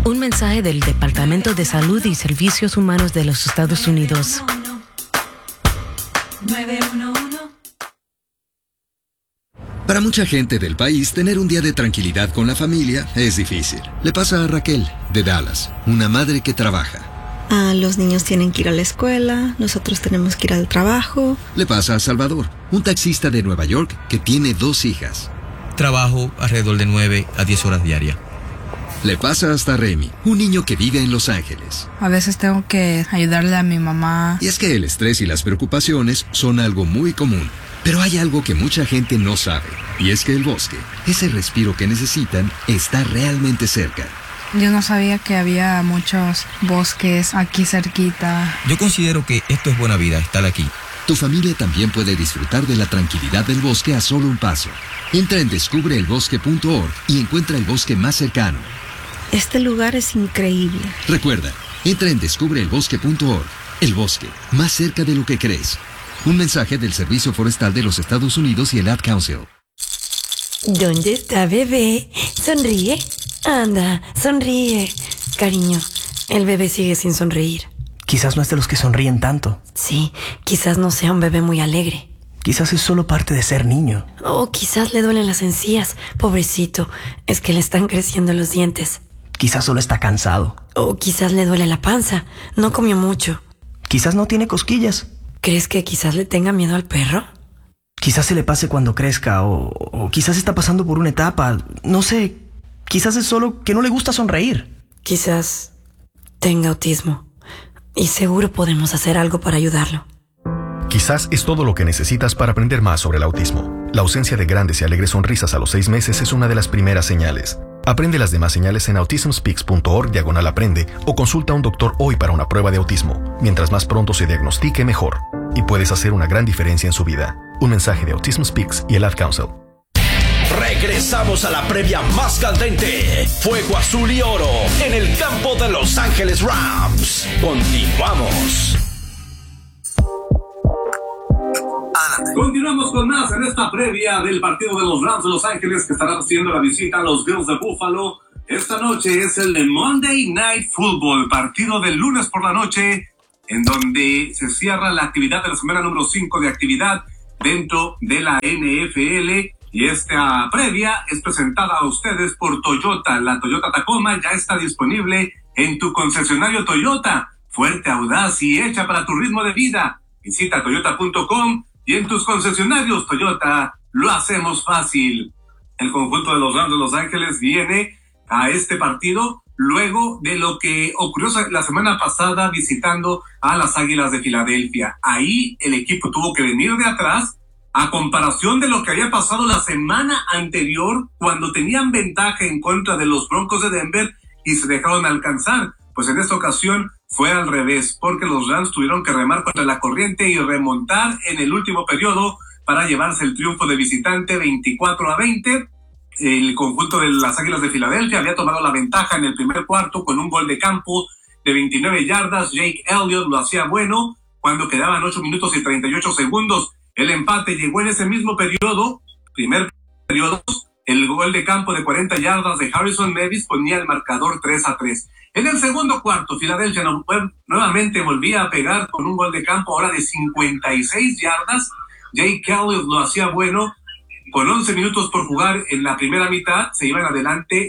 Un mensaje del Departamento de Salud y Servicios Humanos de los Estados Unidos. 911. Para mucha gente del país, tener un día de tranquilidad con la familia es difícil. Le pasa a Raquel, de Dallas, una madre que trabaja. Los niños tienen que ir a la escuela, nosotros tenemos que ir al trabajo. Le pasa a Salvador, un taxista de Nueva York que tiene 2 hijas. Trabajo alrededor de 9 a 10 horas diarias. Le pasa hasta a Remy, un niño que vive en Los Ángeles. A veces tengo que ayudarle a mi mamá. Y es que el estrés y las preocupaciones son algo muy común. Pero hay algo que mucha gente no sabe, y es que el bosque, ese respiro que necesitan, está realmente cerca. Yo no sabía que había muchos bosques aquí cerquita. Yo considero que esto es buena vida, estar aquí. Tu familia también puede disfrutar de la tranquilidad del bosque a solo un paso. Entra en descubreelbosque.org y encuentra el bosque más cercano. Este lugar es increíble. Recuerda, entra en descubreelbosque.org. El bosque, más cerca de lo que crees. Un mensaje del Servicio Forestal de los Estados Unidos y el Ad Council. ¿Dónde está bebé? Sonríe. Anda, sonríe. Cariño, el bebé sigue sin sonreír. Quizás no es de los que sonríen tanto. Sí, quizás no sea un bebé muy alegre. Quizás es solo parte de ser niño. O quizás le duelen las encías. Pobrecito, es que le están creciendo los dientes. Quizás solo está cansado. O quizás le duele la panza. No comió mucho. Quizás no tiene cosquillas. ¿Crees que quizás le tenga miedo al perro? Quizás se le pase cuando crezca o quizás está pasando por una etapa. No sé, quizás es solo que no le gusta sonreír. Quizás tenga autismo y seguro podemos hacer algo para ayudarlo. Quizás es todo lo que necesitas para aprender más sobre el autismo. La ausencia de grandes y alegres sonrisas a los 6 meses es una de las primeras señales. Aprende las demás señales en autismspeaks.org/aprende o consulta a un doctor hoy para una prueba de autismo. Mientras más pronto se diagnostique, mejor. Y puedes hacer una gran diferencia en su vida. Un mensaje de Autism Speaks y el Ad Council. Regresamos a la previa más candente. Fuego azul y oro en el campo de Los Ángeles Rams. Continuamos. Continuamos con más en esta previa del partido de los Rams de Los Ángeles que estarán haciendo la visita a los Bills de Buffalo. Esta noche es el de Monday Night Football, partido del lunes por la noche, en donde se cierra la actividad de la semana número 5 de actividad dentro de la NFL. Y esta previa es presentada a ustedes por Toyota. La Toyota Tacoma ya está disponible en tu concesionario Toyota. Fuerte, audaz y hecha para tu ritmo de vida. Visita toyota.com y en tus concesionarios Toyota lo hacemos fácil. El conjunto de los Rams de Los Ángeles viene a este partido luego de lo que ocurrió la semana pasada visitando a las Águilas de Filadelfia. Ahí el equipo tuvo que venir de atrás a comparación de lo que había pasado la semana anterior cuando tenían ventaja en contra de los Broncos de Denver y se dejaron alcanzar. Pues en esta ocasión fue al revés, porque los Rams tuvieron que remar contra la corriente y remontar en el último periodo para llevarse el triunfo de visitante 24-20. El conjunto de las Águilas de Filadelfia había tomado la ventaja en el primer cuarto con un gol de campo de 29 yardas. Jake Elliott lo hacía bueno cuando quedaban 8 minutos y 38 segundos. El empate llegó en ese mismo periodo, primer periodo. El gol de campo de 40 yardas de Harrison Mevis ponía el marcador 3-3. En el segundo cuarto, Filadelfia nuevamente volvía a pegar con un gol de campo ahora de 56 yardas. Jake Elliott lo hacía bueno. Con 11 minutos por jugar en la primera mitad, se iban adelante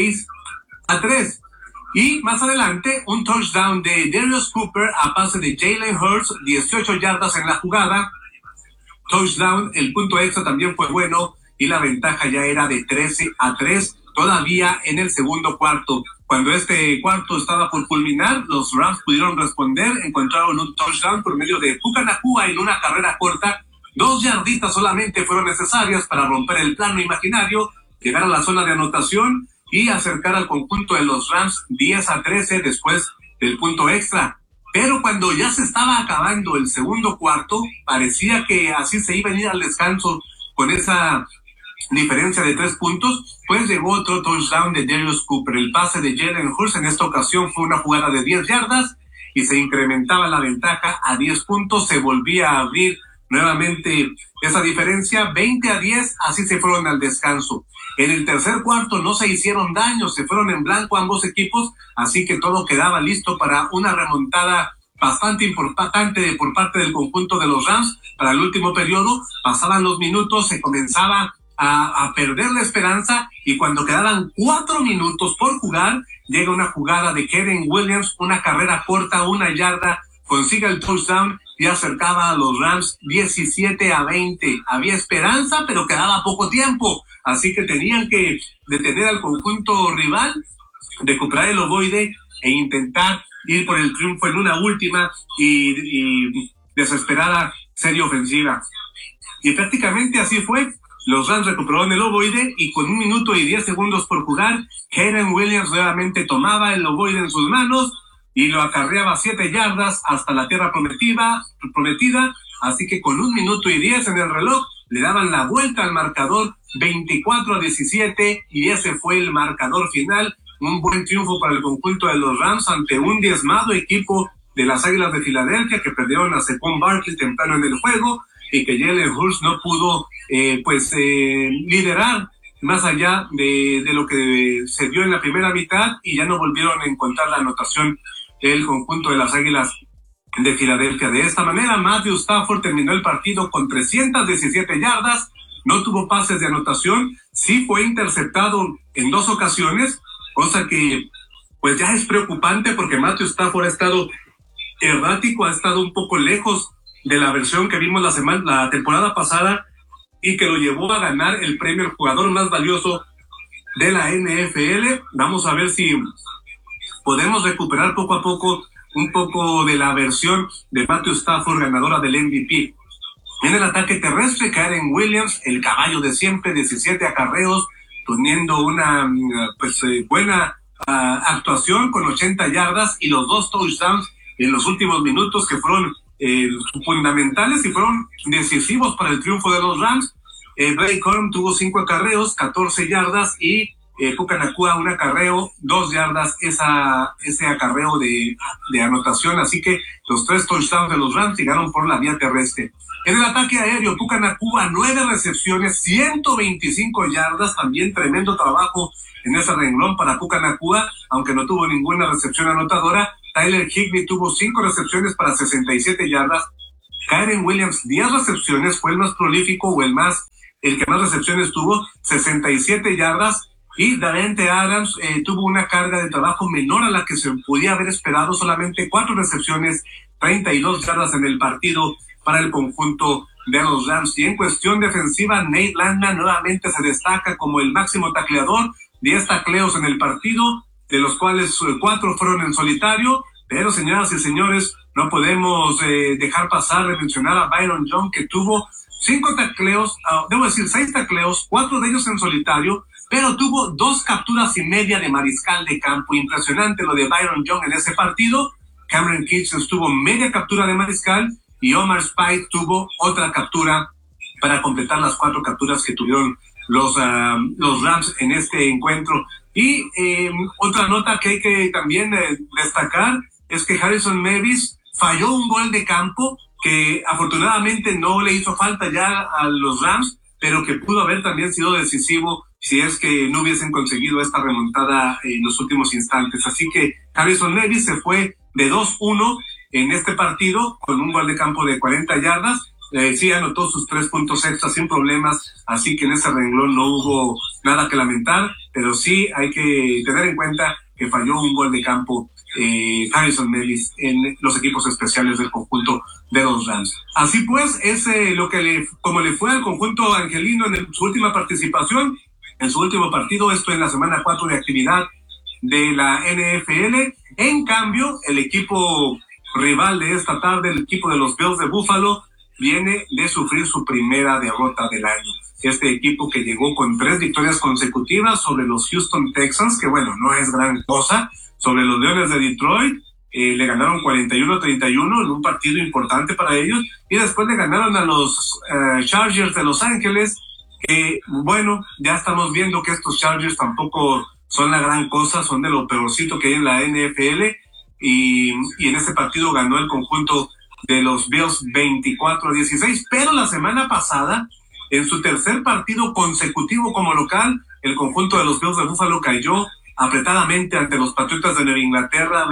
6-3. Y más adelante, un touchdown de Darius Cooper a pase de Jalen Hurts, 18 yardas en la jugada. Touchdown, el punto extra también fue bueno y la ventaja ya era de 13-3 todavía en el segundo cuarto. Cuando este cuarto estaba por culminar, los Rams pudieron responder, encontraron un touchdown por medio de Puka Nacua en una carrera corta. 2 yarditas solamente fueron necesarias para romper el plano imaginario, llegar a la zona de anotación y acercar al conjunto de los Rams 10-13 después del punto extra. Pero cuando ya se estaba acabando el segundo cuarto, parecía que así se iba a ir al descanso con esa diferencia de 3 puntos, pues llegó otro touchdown de Darius Cooper. El pase de Jalen Hurts en esta ocasión fue una jugada de 10 yardas y se incrementaba la ventaja a 10 puntos. Se volvía a abrir nuevamente esa diferencia, 20-10, así se fueron al descanso. En el tercer cuarto no se hicieron daño, se fueron en blanco ambos equipos, así que todo quedaba listo para una remontada bastante importante por parte del conjunto de los Rams. Para el último periodo, pasaban los minutos, se comenzaba a perder la esperanza, y cuando quedaban 4 minutos por jugar, llega una jugada de Karen Williams, una carrera corta, 1 yarda, consigue el touchdown y acercaba a los Rams 17-20. Había esperanza, pero quedaba poco tiempo, así que tenían que detener al conjunto rival, recuperar el ovoide e intentar ir por el triunfo en una última y desesperada serie ofensiva. Y prácticamente así fue. Los Rams recuperaron el ovoide y con 1 minuto y 10 segundos por jugar, Karen Williams nuevamente tomaba el ovoide en sus manos y lo acarreaba 7 yardas hasta la tierra prometida, así que con 1 minuto y 10 en el reloj, le daban la vuelta al marcador, 24-17, y ese fue el marcador final. Un buen triunfo para el conjunto de los Rams ante un diezmado equipo de las Águilas de Filadelfia, que perdieron a Saquon Barkley temprano en el juego, y que Jalen Hurts no pudo liderar más allá de lo que se dio en la primera mitad, y ya no volvieron a encontrar la anotación del conjunto de las Águilas de Filadelfia. De esta manera, Matthew Stafford terminó el partido con 317 yardas, no tuvo pases de anotación, sí fue interceptado en 2 ocasiones, cosa que pues ya es preocupante, porque Matthew Stafford ha estado errático, ha estado un poco lejos de la versión que vimos la temporada pasada, y que lo llevó a ganar el premio al jugador más valioso de la NFL. Vamos a ver si podemos recuperar poco a poco un poco de la versión de Matthew Stafford, ganadora del MVP. En el ataque terrestre, Karen Williams, el caballo de siempre, 17 acarreos, teniendo una buena actuación con 80 yardas y los 2 touchdowns en los últimos minutos, que fueron fundamentales y fueron decisivos para el triunfo de los Rams. Blake Corum tuvo 5 acarreos, 14 yardas, y Puka Nacua 1 acarreo, 2 yardas, ese acarreo de anotación, así que los 3 touchdowns de los Rams llegaron por la vía terrestre. En el ataque aéreo, Puka Nacua 9 recepciones, 125 yardas, también tremendo trabajo en ese renglón para Puka Nacua, aunque no tuvo ninguna recepción anotadora. Tyler Higbee tuvo 5 recepciones para 67 yardas. Karen Williams 10 recepciones, fue el más prolífico, el que más recepciones tuvo, 67 yardas. Y Davante Adams tuvo una carga de trabajo menor a la que se podía haber esperado, solamente 4 recepciones, 32 yardas en el partido para el conjunto de los Rams. Y en cuestión defensiva, Nate Landman nuevamente se destaca como el máximo tacleador, 10 tacleos en el partido, de los cuales 4 fueron en solitario. Pero, señoras y señores, no podemos dejar pasar de mencionar a Byron Young, que tuvo 5 tacleos, 6 tacleos, 4 de ellos en solitario, pero tuvo 2 capturas y media de mariscal de campo. Impresionante lo de Byron Young en ese partido. Cameron Kitchens tuvo media captura de mariscal y Omar Spike tuvo otra captura para completar las 4 capturas que tuvieron los Rams en este encuentro. Y otra nota que hay que también destacar es que Harrison Mevis falló un gol de campo que afortunadamente no le hizo falta ya a los Rams, pero que pudo haber también sido decisivo si es que no hubiesen conseguido esta remontada en los últimos instantes. Así que Harrison Mevis se fue de 2-1 en este partido con un gol de campo de 40 yardas. Sí anotó sus 3 puntos extras sin problemas, así que en ese renglón no hubo nada que lamentar, pero sí hay que tener en cuenta que falló un gol de campo Harrison Mevis en los equipos especiales del conjunto de los Rams. Así pues, es como le fue al conjunto angelino en su última participación, en su último partido, esto en la semana 4 de actividad de la NFL. En cambio, el equipo rival de esta tarde, el equipo de los Bills de Buffalo, viene de sufrir su primera derrota del año. Este equipo que llegó con 3 victorias consecutivas sobre los Houston Texans, que bueno, no es gran cosa, sobre los Leones de Detroit, le ganaron 41-31 en un partido importante para ellos, y después le ganaron a los Chargers de Los Ángeles, que bueno, ya estamos viendo que estos Chargers tampoco son la gran cosa, son de lo peorcito que hay en la NFL, y en este partido ganó el conjunto de los Bills 24-16, pero la semana pasada, en su tercer partido consecutivo como local, el conjunto de los Bills de Buffalo cayó apretadamente ante los Patriotas de Nueva Inglaterra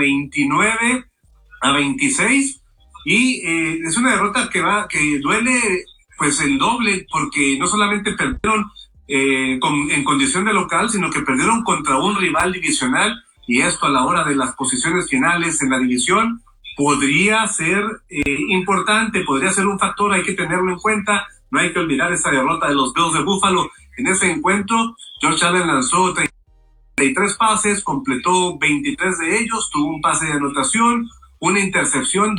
29-26, y es una derrota que duele pues el doble, porque no solamente perdieron en condición de local, sino que perdieron contra un rival divisional, y esto a la hora de las posiciones finales en la división podría ser importante, podría ser un factor, hay que tenerlo en cuenta. No hay que olvidar esta derrota de los Bills de Buffalo. En ese encuentro, Josh Allen lanzó 33 pases, completó 23 de ellos, tuvo un pase de anotación, una intercepción,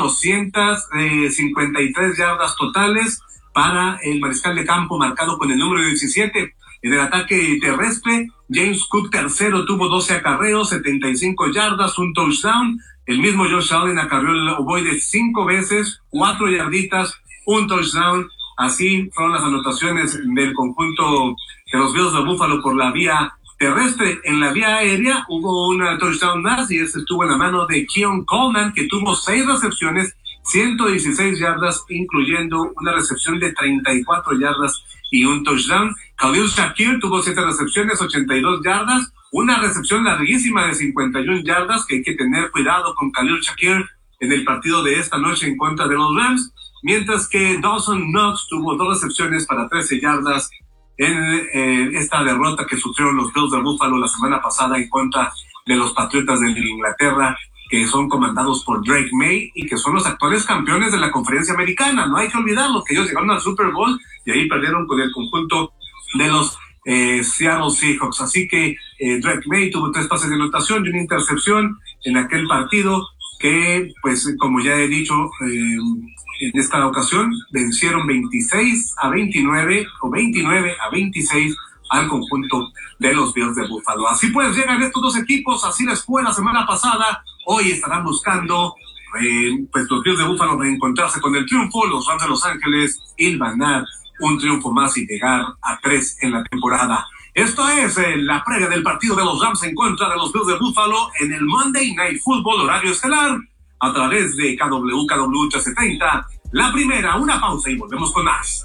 253 yardas totales para el mariscal de campo marcado con el número 17. En el ataque terrestre, James Cook tercero tuvo 12 acarreos, 75 yardas, un touchdown. El mismo Josh Allen acarreó el ovoide 5 veces, 4 yarditas, un touchdown. Así fueron las anotaciones del conjunto de los Bills de Buffalo por la vía terrestre. En la vía aérea hubo un touchdown más, y ese estuvo en la mano de Keon Coleman, que tuvo 6 recepciones, 116 yardas, incluyendo una recepción de 34 yardas y un touchdown. Khalil Shakir tuvo 7 recepciones, 82 yardas, una recepción larguísima de 51 yardas, que hay que tener cuidado con Khalil Shakir en el partido de esta noche en contra de los Rams, mientras que Dawson Knox tuvo 2 recepciones para 13 yardas en esta derrota que sufrieron los Bills de Buffalo la semana pasada en contra de los Patriotas de Inglaterra, que son comandados por Drake May y que son los actuales campeones de la Conferencia Americana. No hay que olvidarlo, que ellos llegaron al Super Bowl y ahí perdieron con el conjunto de los Seattle Seahawks. Así que Drake May tuvo 3 pases de anotación y una intercepción en aquel partido que, pues, como ya he dicho, en esta ocasión vencieron 26-29 o 29-26 al conjunto de los Bills de Buffalo. Así pues, llegan estos dos equipos, así les fue la semana pasada. Hoy estarán buscando pues los Bills de Buffalo reencontrarse con el triunfo. Los Rams de Los Ángeles ganar un triunfo más y llegar a 3 en la temporada. Esto es la previa del partido de los Rams en contra de los Bills de Buffalo en el Monday Night Football horario estelar a través de KW 870. La primera, una pausa y volvemos con más.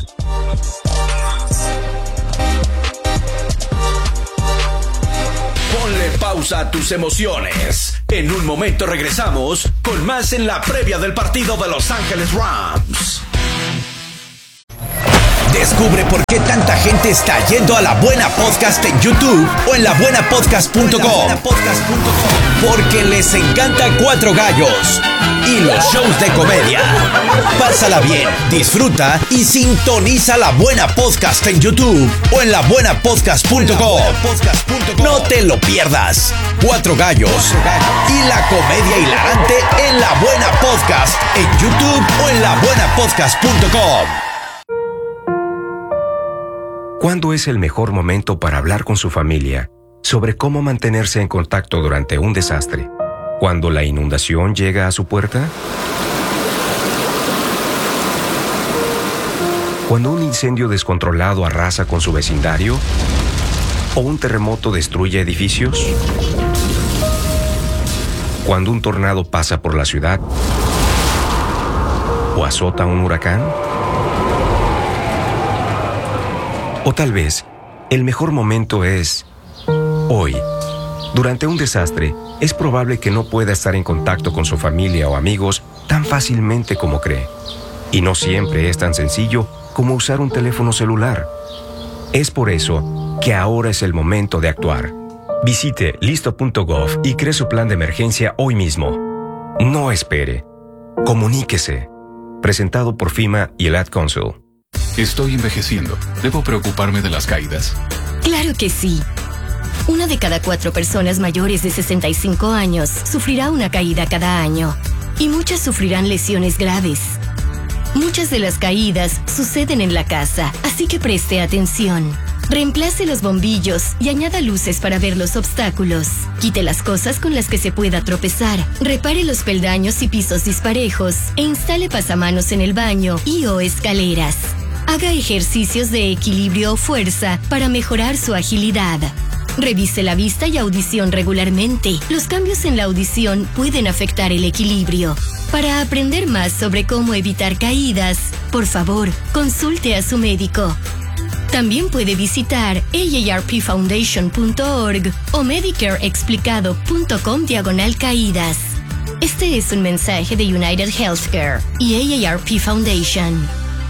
Ponle pausa a tus emociones. En un momento regresamos con más en la previa del partido de Los Ángeles Rams. Descubre por qué tanta gente está yendo a La Buena Podcast en YouTube o en labuenapodcast.com. Porque les encanta Cuatro Gallos y los shows de comedia. Pásala bien, disfruta y sintoniza La Buena Podcast en YouTube o en labuenapodcast.com. No te lo pierdas. Cuatro Gallos y la comedia hilarante en La Buena Podcast en YouTube o en labuenapodcast.com. ¿Cuándo es el mejor momento para hablar con su familia sobre cómo mantenerse en contacto durante un desastre? ¿Cuando la inundación llega a su puerta? ¿Cuando un incendio descontrolado arrasa con su vecindario? ¿O un terremoto destruye edificios? ¿Cuando un tornado pasa por la ciudad? ¿O azota un huracán? O tal vez, el mejor momento es hoy. Durante un desastre, es probable que no pueda estar en contacto con su familia o amigos tan fácilmente como cree. Y no siempre es tan sencillo como usar un teléfono celular. Es por eso que ahora es el momento de actuar. Visite listo.gov y cree su plan de emergencia hoy mismo. No espere. Comuníquese. Presentado por FEMA y el Ad Council. Estoy envejeciendo. ¿Debo preocuparme de las caídas? Claro que sí. 1 de cada 4 personas mayores de 65 años sufrirá una caída cada año. Y muchas sufrirán lesiones graves. Muchas de las caídas suceden en la casa, así que preste atención. Reemplace los bombillos y añada luces para ver los obstáculos. Quite las cosas con las que se pueda tropezar. Repare los peldaños y pisos disparejos e instale pasamanos en el baño y o escaleras. Haga ejercicios de equilibrio o fuerza para mejorar su agilidad. Revise la vista y audición regularmente. Los cambios en la audición pueden afectar el equilibrio. Para aprender más sobre cómo evitar caídas, por favor, consulte a su médico. También puede visitar aarpfoundation.org o medicareexplicado.com/caídas. Este es un mensaje de United Healthcare y AARP Foundation.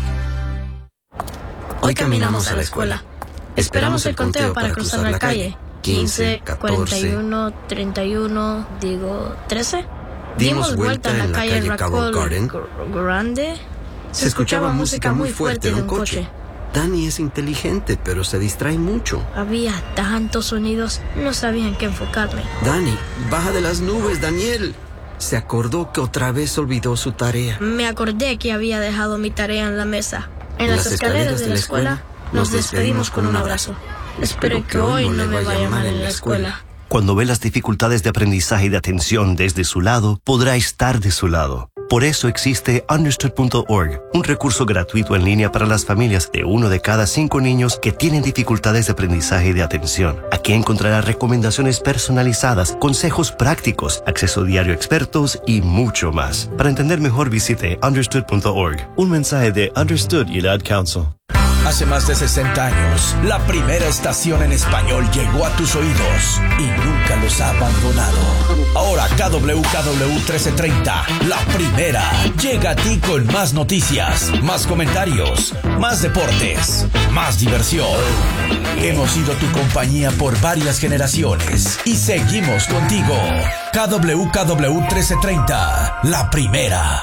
Hoy caminamos a la escuela. Esperamos el conteo para cruzar la calle. 15, 41, 31, 13. Dimos vuelta en la calle Raccoon Grande. Se escuchaba música muy fuerte de un coche. Dani es inteligente, pero se distrae mucho. Había tantos sonidos, no sabía en qué enfocarme. Dani, baja de las nubes, Daniel. Se acordó que otra vez olvidó su tarea. Me acordé que había dejado mi tarea en la mesa. En las escaleras de la escuela nos despedimos con un abrazo. Espero que hoy no me vaya mal en la escuela. Cuando ve las dificultades de aprendizaje y de atención desde su lado, podrá estar de su lado. Por eso existe Understood.org, un recurso gratuito en línea para las familias de 1 de cada 5 niños que tienen dificultades de aprendizaje y de atención. Aquí encontrará recomendaciones personalizadas, consejos prácticos, acceso diario a expertos y mucho más. Para entender mejor, visite Understood.org. Un mensaje de Understood y el Ad Council. Hace más de 60 años, la primera estación en español llegó a tus oídos y nunca los ha abandonado. Ahora KWKW 1330, la primera, llega a ti con más noticias, más comentarios, más deportes, más diversión. Hemos sido tu compañía por varias generaciones y seguimos contigo. KWKW 1330, la primera.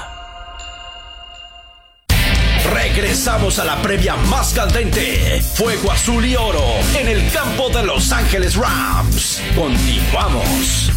Regresamos a la previa más candente. Fuego azul y oro en el campo de Los Ángeles Rams. Continuamos.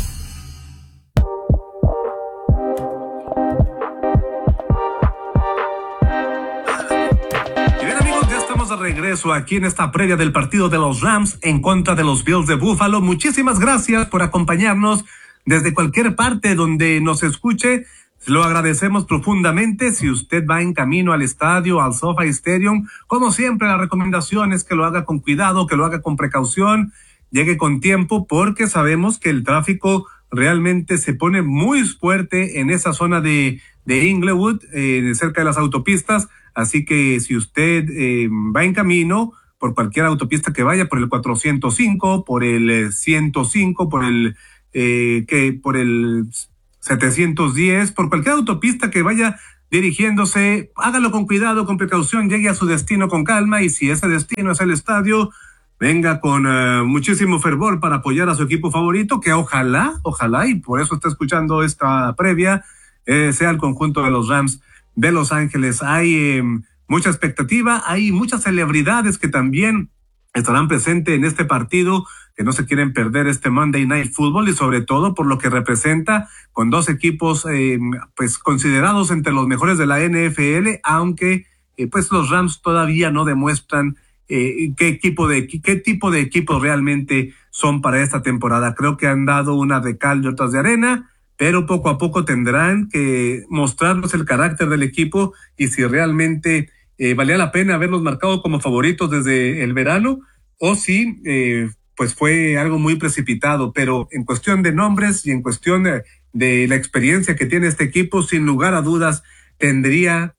Y bien, amigos, ya estamos de regreso aquí en esta previa del partido de los Rams en contra de los Bills de Buffalo. Muchísimas gracias por acompañarnos desde cualquier parte donde nos escuche. Lo agradecemos profundamente. Si usted va en camino al estadio, al SoFi Stadium, como siempre, la recomendación es que lo haga con cuidado, que lo haga con precaución, llegue con tiempo, porque sabemos que el tráfico realmente se pone muy fuerte en esa zona de Inglewood, cerca de las autopistas. Así que si usted va en camino por cualquier autopista que vaya, por el 405, por el 105, por el 710, por cualquier autopista que vaya dirigiéndose, hágalo con cuidado, con precaución, llegue a su destino con calma, y si ese destino es el estadio, venga con muchísimo fervor para apoyar a su equipo favorito, que ojalá, y por eso está escuchando esta previa, sea el conjunto de los Rams de Los Ángeles. Hay mucha expectativa, hay muchas celebridades que también estarán presentes en este partido, que no se quieren perder este Monday Night Football, y sobre todo por lo que representa, con dos equipos pues considerados entre los mejores de la NFL, aunque pues los Rams todavía no demuestran qué tipo de equipos realmente son para esta temporada. Creo que han dado una de cal y otras de arena, pero poco a poco tendrán que mostrarnos el carácter del equipo y si realmente valía la pena haberlos marcado como favoritos desde el verano, o si pues fue algo muy precipitado. Pero en cuestión de nombres y en cuestión de la experiencia que tiene este equipo, sin lugar a dudas tendría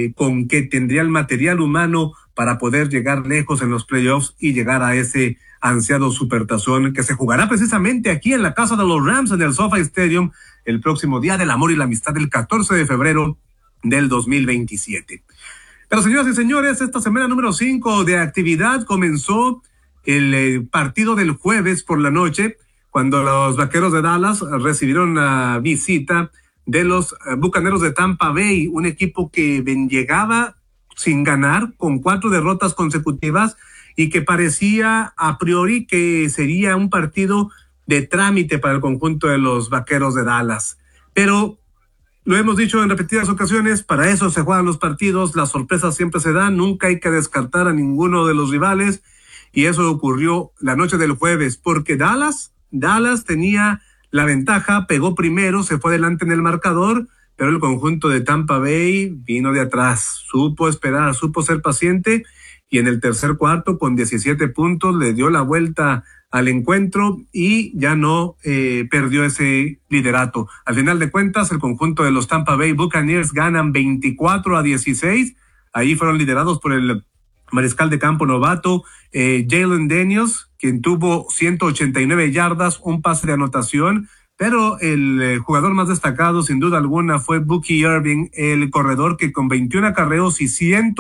el material humano para poder llegar lejos en los playoffs y llegar a ese ansiado supertazón que se jugará precisamente aquí en la casa de los Rams, en el SoFi Stadium, el próximo Día del Amor y la Amistad, el 14 de febrero del 2027. Pero señoras y señores, esta semana número 5 de actividad comenzó el partido del jueves por la noche, cuando los Vaqueros de Dallas recibieron la visita de los Bucaneros de Tampa Bay, un equipo que llegaba sin ganar, con 4 derrotas consecutivas, y que parecía a priori que sería un partido de trámite para el conjunto de los Vaqueros de Dallas. Pero lo hemos dicho en repetidas ocasiones, para eso se juegan los partidos, las sorpresas siempre se dan, nunca hay que descartar a ninguno de los rivales, y eso ocurrió la noche del jueves, porque Dallas tenía la ventaja, pegó primero, se fue adelante en el marcador, pero el conjunto de Tampa Bay vino de atrás, supo esperar, supo ser paciente, y en el tercer cuarto, con 17 puntos, le dio la vuelta al encuentro y ya no perdió ese liderato. Al final de cuentas, el conjunto de los Tampa Bay Buccaneers ganan 24-16. Ahí fueron liderados por el mariscal de campo novato Jalen Daniels, quien tuvo 189 yardas, un pase de anotación, pero el jugador más destacado sin duda alguna fue Bucky Irving, el corredor que con 21 acarreos y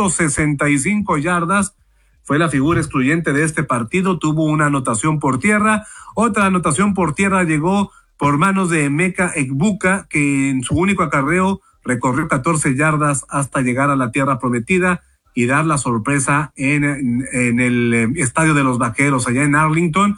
165 yardas fue la figura excluyente de este partido. Tuvo una anotación por tierra, otra anotación por tierra llegó por manos de Emeka Egbuka, que en su único acarreo recorrió 14 yardas hasta llegar a la tierra prometida y dar la sorpresa en el estadio de los Vaqueros allá en Arlington.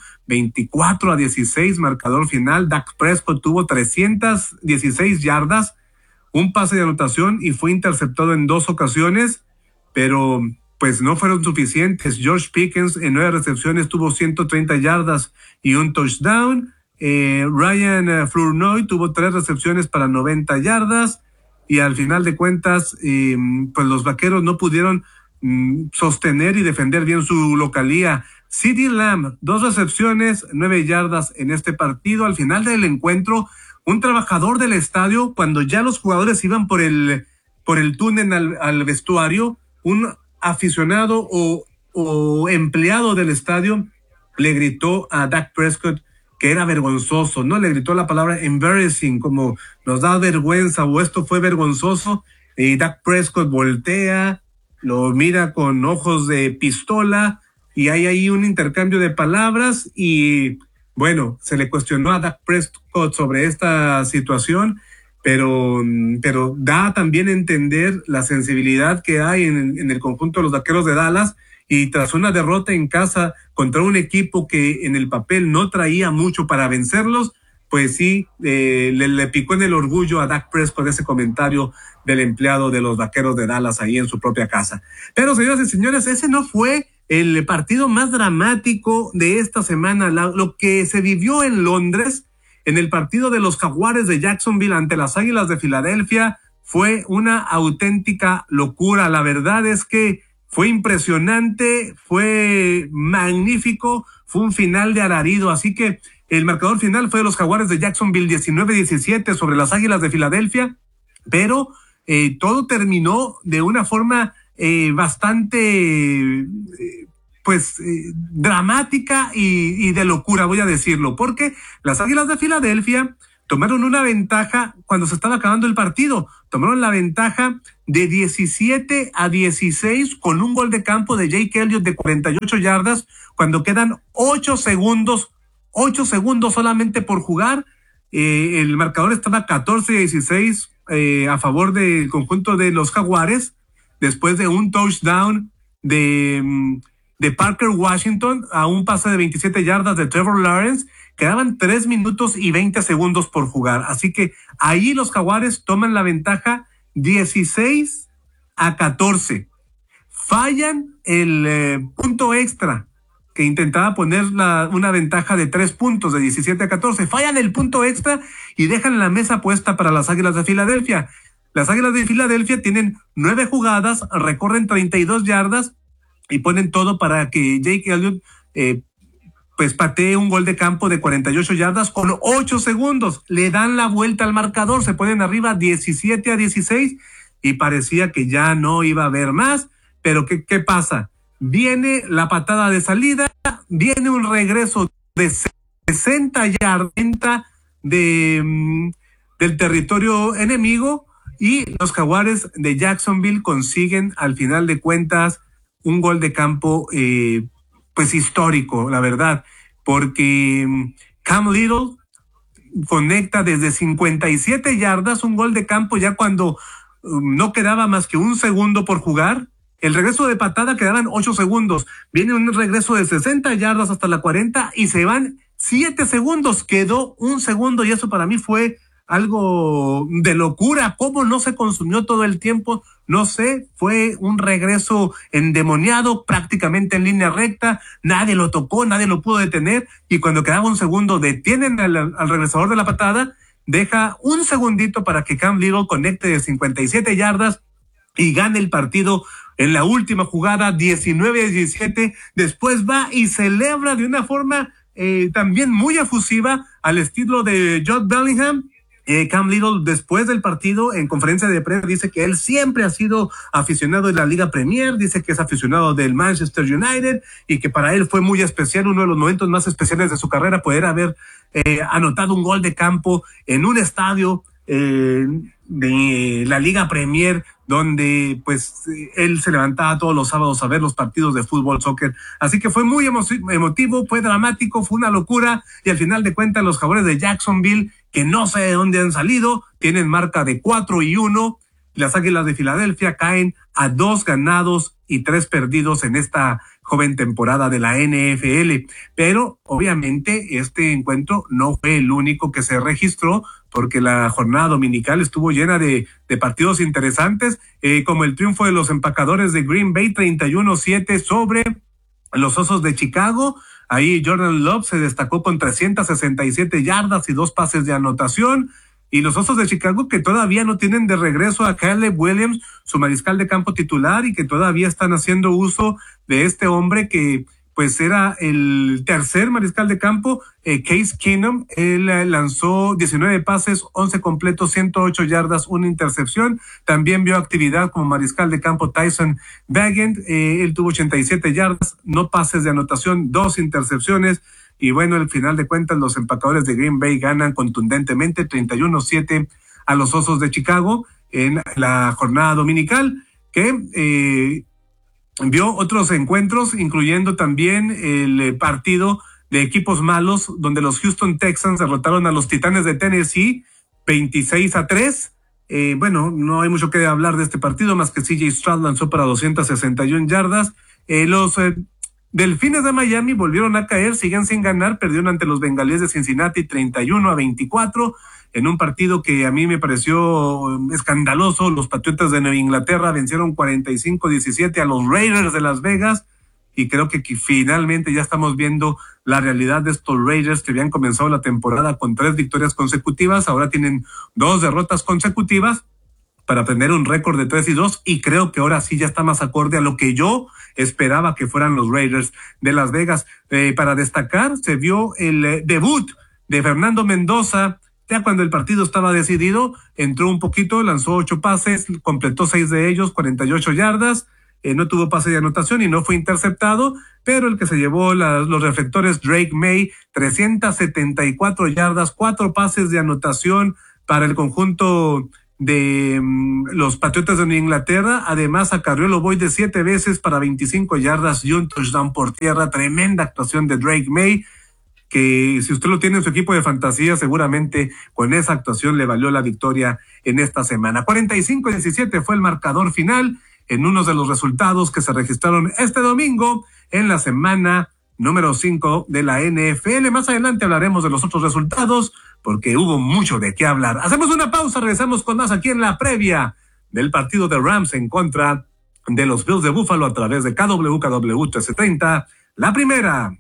24-16 marcador final. Dak Prescott tuvo 316 yardas, un pase de anotación y fue interceptado en 2 ocasiones, pero pues no fueron suficientes. George Pickens en 9 recepciones tuvo 130 yardas y un touchdown. Ryan Flournoy tuvo 3 recepciones para 90 yardas. Y al final de cuentas, pues los Vaqueros no pudieron sostener y defender bien su localía. CeeDee Lamb, 2 recepciones, 9 yardas en este partido. Al final del encuentro, un trabajador del estadio, cuando ya los jugadores iban por el túnel al vestuario, un aficionado o empleado del estadio le gritó a Dak Prescott que era vergonzoso, ¿no? Le gritó la palabra embarrassing, como nos da vergüenza o esto fue vergonzoso. Y Dak Prescott voltea, lo mira con ojos de pistola y hay ahí un intercambio de palabras y bueno, se le cuestionó a Dak Prescott sobre esta situación, pero da también a entender la sensibilidad que hay en el conjunto de los Vaqueros de Dallas. Y tras una derrota en casa contra un equipo que en el papel no traía mucho para vencerlos, pues sí, le picó en el orgullo a Dak Prescott ese comentario del empleado de los Vaqueros de Dallas ahí en su propia casa. Pero señoras y señores, ese no fue el partido más dramático de esta semana. Lo que se vivió en Londres, en el partido de los Jaguares de Jacksonville ante las Águilas de Filadelfia, fue una auténtica locura. La verdad es que fue impresionante, fue magnífico, fue un final de alarido, así que el marcador final fue de los Jaguares de Jacksonville 19-17 sobre las Águilas de Filadelfia, pero todo terminó de una forma bastante dramática y de locura, voy a decirlo, porque las Águilas de Filadelfia tomaron una ventaja cuando se estaba acabando el partido. Tomaron la ventaja de 17-16 con un gol de campo de Jake Elliott de 48 yardas cuando quedan 8 segundos solamente por jugar. El marcador estaba 14-16 a favor del conjunto de los Jaguares después de un touchdown de Parker Washington a un pase de 27 yardas de Trevor Lawrence. Quedaban 3 minutos y 20 segundos por jugar. Así que ahí los Jaguares toman la ventaja 16-14. Fallan el punto extra que intentaba poner una ventaja de 3 puntos de 17-14. Fallan el punto extra y dejan la mesa puesta para las Águilas de Filadelfia. Las Águilas de Filadelfia tienen 9 jugadas, recorren 32 yardas y ponen todo para que Jake Elliott patee un gol de campo de 48 yardas con 8 segundos. Le dan la vuelta al marcador, se ponen arriba 17-16 y parecía que ya no iba a haber más. Pero ¿qué pasa? Viene la patada de salida, viene un regreso de 60 yardas del territorio enemigo y los Jaguares de Jacksonville consiguen al final de cuentas un gol de campo histórico, la verdad, porque Cam Little conecta desde 57 yardas un gol de campo ya cuando no quedaba más que 1 segundo por jugar. El regreso de patada quedaban 8 segundos. Viene un regreso de 60 yardas hasta la 40 y se van 7 segundos. Quedó 1 segundo y eso para mí fue algo de locura. ¿Cómo no se consumió todo el tiempo? No sé, fue un regreso endemoniado, prácticamente en línea recta. Nadie lo tocó, nadie lo pudo detener. Y cuando quedaba 1 segundo, detienen al regresador de la patada. Deja 1 segundito para que Cam Little conecte de 57 yardas y gane el partido en la última jugada, 19-17. Después va y celebra de una forma también muy efusiva al estilo de Jude Bellingham. Cam Little, después del partido, en conferencia de prensa, dice que él siempre ha sido aficionado de la Liga Premier, dice que es aficionado del Manchester United y que para él fue muy especial, uno de los momentos más especiales de su carrera, poder haber anotado un gol de campo en un estadio de la Liga Premier, donde pues él se levantaba todos los sábados a ver los partidos de fútbol, soccer. Así que fue muy emotivo, fue dramático, fue una locura, y al final de cuentas los Jaguares de Jacksonville, que no sé de dónde han salido, tienen marca de 4-1. Las Águilas de Filadelfia caen a 2 ganados y 3 perdidos en esta joven temporada de la NFL. Pero obviamente este encuentro no fue el único que se registró, porque la jornada dominical estuvo llena de partidos interesantes, como el triunfo de los empacadores de Green Bay 31-7 sobre los Osos de Chicago. Ahí Jordan Love se destacó con 367 yardas y 2 pases de anotación. Y los Osos de Chicago, que todavía no tienen de regreso a Caleb Williams, su mariscal de campo titular, y que todavía están haciendo uso de este hombre que pues era el tercer mariscal de campo, Case Keenum. Él lanzó 19 pases, 11 completos, 108 yardas, 1 intercepción. También vio actividad como mariscal de campo Tyson Bagent. Él tuvo 87 yardas, no pases de anotación, 2 intercepciones. Y bueno, al final de cuentas, los empacadores de Green Bay ganan contundentemente 31-7 a los Osos de Chicago en la jornada dominical, que vio otros encuentros, incluyendo también el partido de equipos malos, donde los Houston Texans derrotaron a los Titanes de Tennessee 26-3. Bueno, no hay mucho que hablar de este partido, más que CJ Stroud lanzó para 261 yardas. Los Delfines de Miami volvieron a caer, siguen sin ganar, perdieron ante los Bengalíes de Cincinnati 31-24, en un partido que a mí me pareció escandaloso. Los Patriotas de Nueva Inglaterra vencieron 45-17 a los Raiders de Las Vegas, y creo que finalmente ya estamos viendo la realidad de estos Raiders, que habían comenzado la temporada con 3 victorias consecutivas, ahora tienen 2 derrotas consecutivas para tener un récord de 3-2, y creo que ahora sí ya está más acorde a lo que yo esperaba que fueran los Raiders de Las Vegas. Para destacar, se vio el debut de Fernando Mendoza. Ya cuando el partido estaba decidido, entró un poquito, lanzó 8 pases, completó 6 de ellos, 48 yardas, no tuvo pase de anotación y no fue interceptado, pero el que se llevó los reflectores, Drake May, 374 yardas, 4 pases de anotación para el conjunto de los Patriotas de Nueva Inglaterra. Además acarreó el ovoide 7 veces para 25 yardas y un touchdown por tierra. Tremenda actuación de Drake May, que si usted lo tiene en su equipo de fantasía, seguramente con esa actuación le valió la victoria en esta semana. 45-17 fue el marcador final en uno de los resultados que se registraron este domingo en la semana número 5 de la NFL. Más adelante hablaremos de los otros resultados, porque hubo mucho de qué hablar. Hacemos una pausa, regresamos con más aquí en la previa del partido de Rams en contra de los Bills de Buffalo a través de KW 1330, la primera.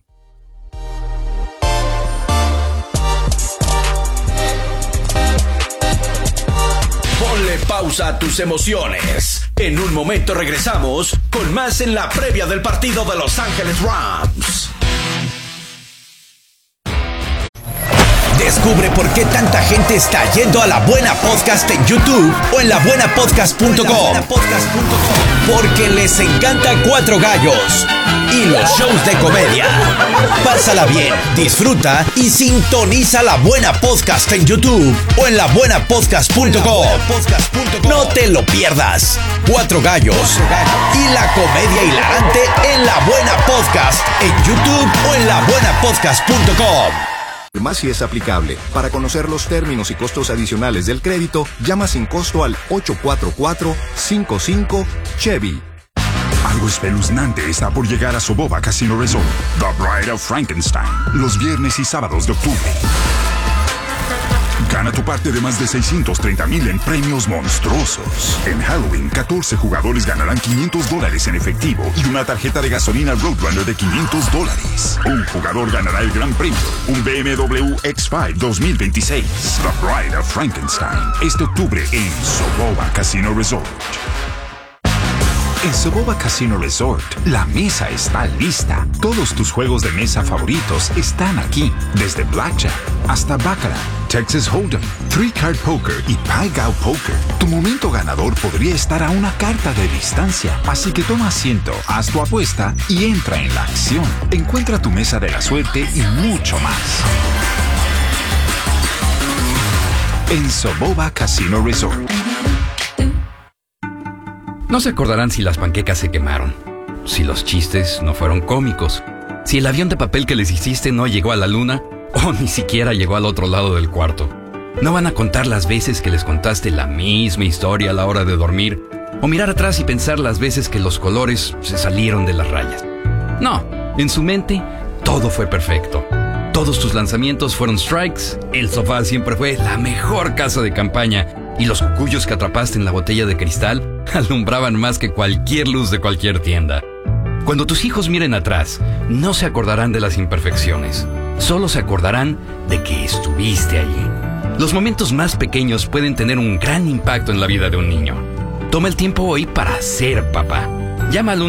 Ponle pausa a tus emociones. En un momento regresamos con más en la previa del partido de Los Ángeles Rams. Descubre por qué tanta gente está yendo a La Buena Podcast en YouTube o en labuenapodcast.com. Porque les encanta Cuatro Gallos y los shows de comedia. Pásala bien, disfruta y sintoniza La Buena Podcast en YouTube o en labuenapodcast.com. No te lo pierdas. Cuatro Gallos y la comedia hilarante en La Buena Podcast en YouTube o en labuenapodcast.com. Más si es aplicable. Para conocer los términos y costos adicionales del crédito, llama sin costo al 844-55-CHEVY. Algo espeluznante está por llegar a Soboba Casino Resort. The Bride of Frankenstein. Los viernes y sábados de octubre. Gana tu parte de más de 630,000 en premios monstruosos. En Halloween, 14 jugadores ganarán $500 en efectivo y una tarjeta de gasolina Roadrunner de $500. Un jugador ganará el gran premio, un BMW X5 2026. The Bride of Frankenstein. Este octubre en Soboba Casino Resort. En Soboba Casino Resort, la mesa está lista. Todos tus juegos de mesa favoritos están aquí, desde Blackjack hasta Baccarat, Texas Hold'em, Three Card Poker y Pai Gow Poker. Tu momento ganador podría estar a una carta de distancia, así que toma asiento, haz tu apuesta y entra en la acción. Encuentra tu mesa de la suerte y mucho más en Soboba Casino Resort. No se acordarán si las panquecas se quemaron, si los chistes no fueron cómicos, si el avión de papel que les hiciste no llegó a la luna o ni siquiera llegó al otro lado del cuarto. No van a contar las veces que les contaste la misma historia a la hora de dormir o mirar atrás y pensar las veces que los colores se salieron de las rayas. No, en su mente todo fue perfecto. Todos tus lanzamientos fueron strikes, el sofá siempre fue la mejor casa de campaña y los cucuyos que atrapaste en la botella de cristal alumbraban más que cualquier luz de cualquier tienda. Cuando tus hijos miren atrás, no se acordarán de las imperfecciones, solo se acordarán de que estuviste allí. Los momentos más pequeños pueden tener un gran impacto en la vida de un niño. Toma el tiempo hoy para ser papá. Llama al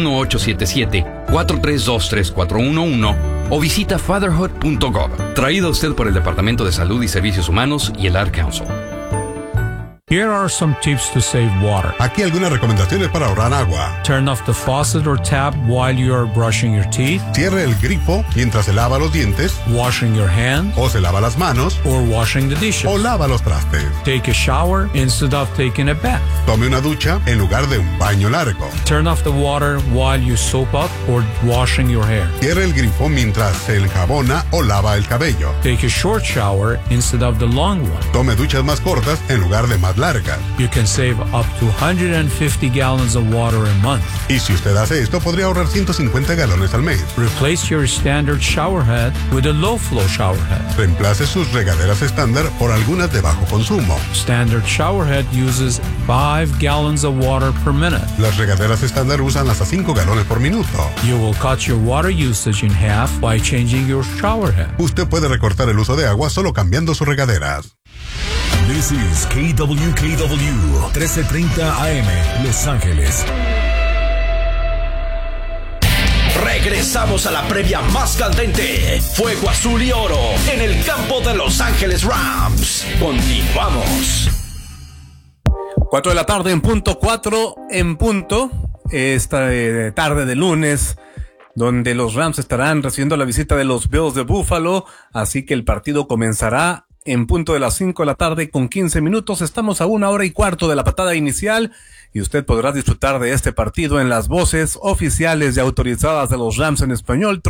1877-432-3411 o visita fatherhood.gov. Traído a usted por el Departamento de Salud y Servicios Humanos y el Ad Council. Here are some tips to save water. Aquí algunas recomendaciones para ahorrar agua. Turn off the faucet or tap while you are brushing your teeth. Cierre el grifo mientras se lava los dientes. Washing your hands. O se lava las manos. Or washing the dishes. O lava los trastes. Take a shower instead of taking a bath. Tome una ducha en lugar de un baño largo. Turn off the water while you soap up or washing your hair. Cierre el grifo mientras se enjabona o lava el cabello. Take a short shower instead of the long one. Tome duchas más cortas en lugar de más largas. You can save up to 150 gallons of water a month. Y si usted hace esto, podría ahorrar 150 galones al mes. Replace your standard shower head with a low flow shower head. Reemplace sus regaderas estándar por algunas de bajo consumo. Standard shower head uses 5 gallons of water per minute. Las regaderas estándar usan hasta 5 galones por minuto. You will cut your water usage in half by changing your shower head. Usted puede recortar el uso de agua solo cambiando sus regaderas. This is KWKW 1330 AM, Los Ángeles. Regresamos a la previa más candente. Fuego azul y oro en el campo de Los Ángeles Rams. Continuamos. 4 de la tarde en punto, 4 en punto. Esta tarde de lunes, donde los Rams estarán recibiendo la visita de los Bills de Buffalo. Así que el partido comenzará en punto de las 5 de la tarde con 15 minutos. Estamos a 1 hora y cuarto de la patada inicial y usted podrá disfrutar de este partido en las voces oficiales y autorizadas de los Rams en español.